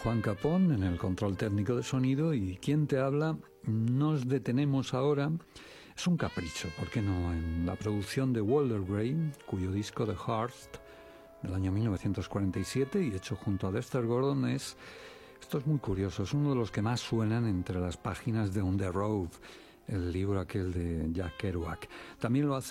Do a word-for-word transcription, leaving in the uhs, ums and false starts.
Juan Capón en el control técnico de sonido, y quien te habla. Nos detenemos ahora, es un capricho, ¿por qué no?, en la producción de Walter Gray, cuyo disco The Hearst del año mil novecientos cuarenta y siete y hecho junto a Dexter Gordon es, esto es muy curioso, es uno de los que más suenan entre las páginas de On the Road, el libro aquel de Jack Kerouac. También lo hace